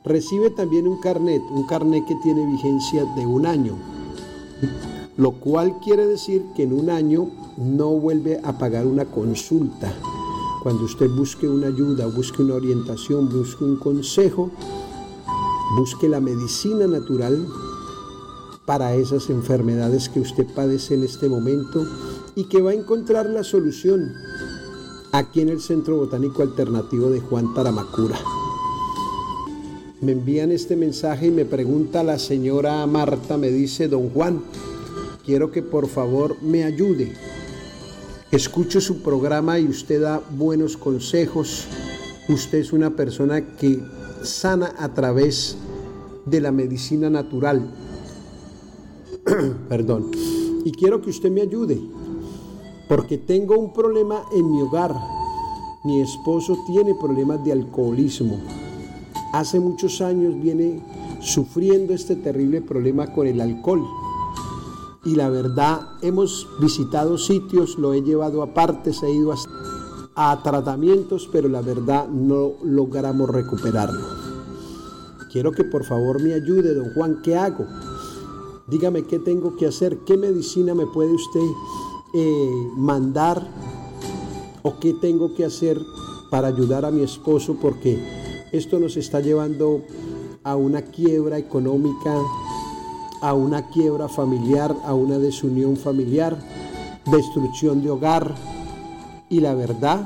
recibe también un carnet que tiene vigencia de 1 año, lo cual quiere decir que en 1 año no vuelve a pagar una consulta. Cuando usted busque una ayuda, busque una orientación, busque un consejo, busque la medicina natural para esas enfermedades que usted padece en este momento y que va a encontrar la solución aquí en el Centro Botánico Alternativo de Juan Taramacura. Me envían este mensaje y me pregunta la señora Marta, me dice: don Juan, quiero que por favor me ayude. Escucho su programa y usted da buenos consejos. Usted es una persona que sana a través de la medicina natural. Perdón. Y quiero que usted me ayude, porque tengo un problema en mi hogar. Mi esposo tiene problemas de alcoholismo. Hace muchos años viene sufriendo este terrible problema con el alcohol. Y la verdad, hemos visitado sitios, lo he llevado a partes, he ido a tratamientos, pero la verdad no logramos recuperarlo. Quiero que por favor me ayude, don Juan. ¿Qué hago? Dígame qué tengo que hacer, qué medicina me puede usted mandar, o qué tengo que hacer para ayudar a mi esposo, porque esto nos está llevando a una quiebra económica, a una quiebra familiar, a una desunión familiar, destrucción de hogar. Y la verdad,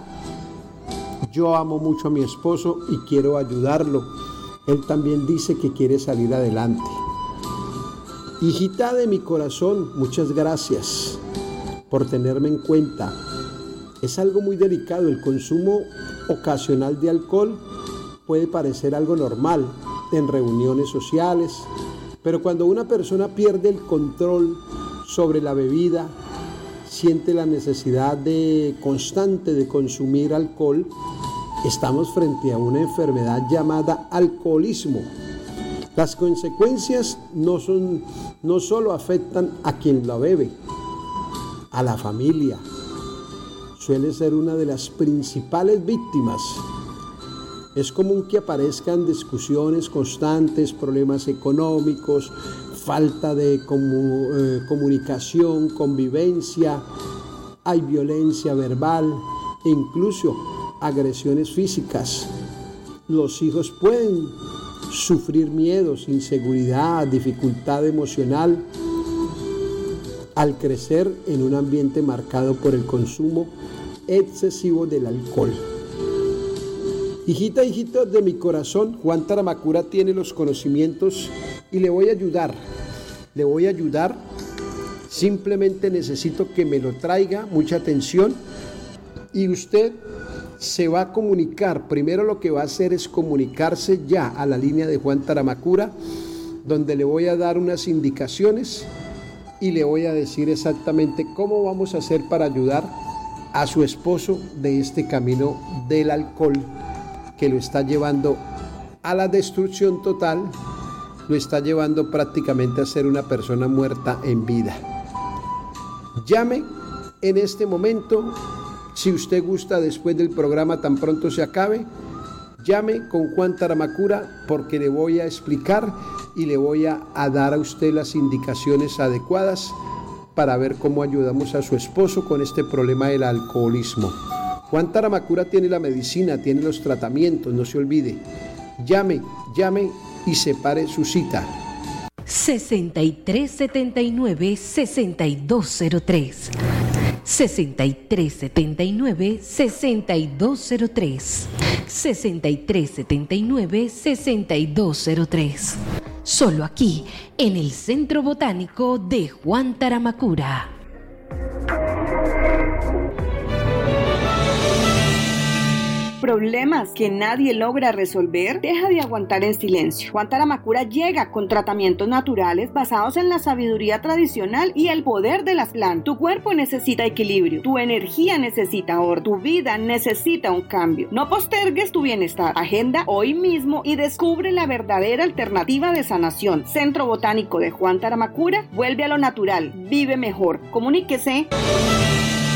yo amo mucho a mi esposo y quiero ayudarlo. Él también dice que quiere salir adelante. Hijita de mi corazón, muchas gracias por tenerme en cuenta. Es algo muy delicado. El consumo ocasional de alcohol puede parecer algo normal en reuniones sociales, pero cuando una persona pierde el control sobre la bebida, siente la necesidad constante de consumir alcohol, estamos frente a una enfermedad llamada alcoholismo. Las consecuencias no solo afectan a quien lo bebe, a la familia. Suele ser una de las principales víctimas. Es común que aparezcan discusiones constantes, problemas económicos, falta de comunicación, convivencia, hay violencia verbal e incluso agresiones físicas. Los hijos pueden sufrir miedos, inseguridad, dificultad emocional al crecer en un ambiente marcado por el consumo excesivo del alcohol. Hijita, hijito de mi corazón, Juan Taramacura tiene los conocimientos y le voy a ayudar. Simplemente necesito que me lo traiga, mucha atención, y usted se va a comunicar. Primero lo que va a hacer es comunicarse ya a la línea de Juan Taramacura, donde le voy a dar unas indicaciones y le voy a decir exactamente cómo vamos a hacer para ayudar a su esposo de este camino del alcohol que lo está llevando a la destrucción total, lo está llevando prácticamente a ser una persona muerta en vida. Llame en este momento, si usted gusta, después del programa tan pronto se acabe, llame con Juan Taramacura, porque le voy a explicar y le voy a dar a usted las indicaciones adecuadas para ver cómo ayudamos a su esposo con este problema del alcoholismo. Juan Taramacura tiene la medicina, tiene los tratamientos, no se olvide. Llame y separe su cita. 6379-6203 6379-6203 6379-6203. Solo aquí, en el Centro Botánico de Juan Taramacura. ¿Problemas que nadie logra resolver? Deja de aguantar en silencio. Juan Taramacura llega con tratamientos naturales basados en la sabiduría tradicional y el poder de las plantas. Tu cuerpo necesita equilibrio, tu energía necesita orden, tu vida necesita un cambio. No postergues tu bienestar. Agenda hoy mismo y descubre la verdadera alternativa de sanación. Centro Botánico de Juan Taramacura, vuelve a lo natural, vive mejor. Comuníquese.